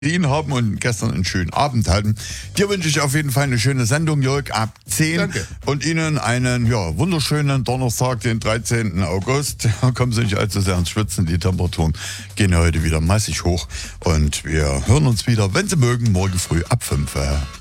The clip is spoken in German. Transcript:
Ihnen haben und gestern einen schönen Abend hatten. Dir wünsche ich auf jeden Fall eine schöne Sendung, Jörg, ab 10. Danke. Und Ihnen einen wunderschönen Donnerstag, den 13. August. Kommen Sie nicht allzu sehr ins Schwitzen. Die Temperaturen gehen heute wieder massig hoch. Und wir hören uns wieder, wenn Sie mögen, morgen früh ab 5.